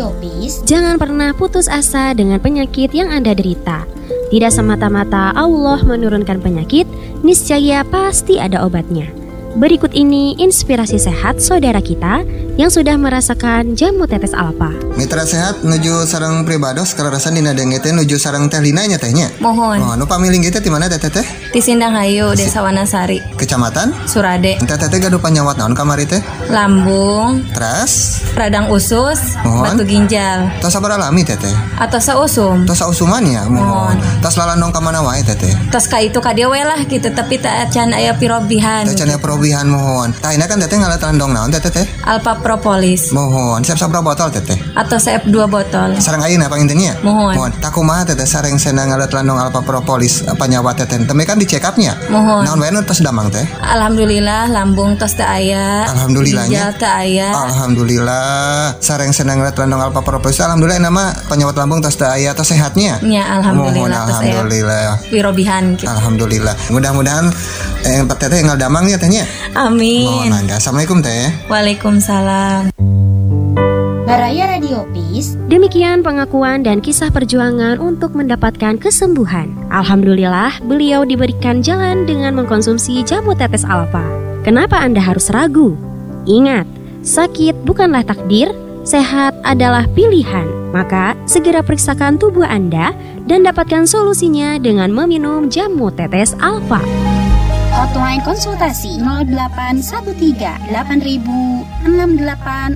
Radio Peace. Jangan pernah putus asa dengan penyakit yang Anda derita. Tidak semata-mata Allah menurunkan penyakit, niscaya pasti ada obatnya. Berikut ini inspirasi sehat saudara kita yang sudah merasakan jamu tetes alfa. Mitra sehat nuju sareng pribados kararasan dina denge teh nuju sareng teh Lina nya tehnya. Mohon. Oh, nu pamiling kita di mana teh teh? Di Sindang Hayu, Desa Wanasari, Kecamatan Surade. Teh teh gaduh panyawat naon kamari teh? Lambung, Teras, radang usus, Mohon. batu ginjal, tos sabar alami teh teh. atau sausum. Tos sausuman ya, mohon. Tos lalandong ka mana wae teh teh. Tos ka itu ka dia we lah gitu, tapi tak can aya pirobihan. Teh can aya perobihan mohon. Tah ina kan teh ngalat landong naon teh teh? Alpha Propolis Mohon, siap sabra botol teh teh. atau CF2 botol. Sareng ayeuna pangintennya? Mohon. Tak kumaha teh sareng senang ngalat landong Alpha Propolis panyawat teh teh. Teme kan di check up-nya. Mohon. Naon wae nu tos damang teh? Alhamdulillah lambung tos teu aya. Alhamdulillahnya. Ginjal teu aya. Alhamdulillah sareng senang ngalat landong Alpha Propolis. Alhamdulillah nama penyawat lambung tos teu aya tos sehatnya. Ya alhamdulillah Mohon, tos aya alhamdulillah. pirobihan gitu. Alhamdulillah. Mudah-mudahan teteh ngal damang ya tehnya. Amin. Mohon anda. Assalamualaikum teh. Waalaikumsalam. Baraya Radio Peace. Demikian pengakuan dan kisah perjuangan untuk mendapatkan kesembuhan. Alhamdulillah, beliau diberikan jalan dengan mengkonsumsi jamu tetes alfa. Kenapa Anda harus ragu? Ingat, sakit bukanlah takdir, sehat adalah pilihan. Maka, segera periksakan tubuh Anda dan dapatkan solusinya dengan meminum jamu tetes alfa. Hotline konsultasi 0813 8000 68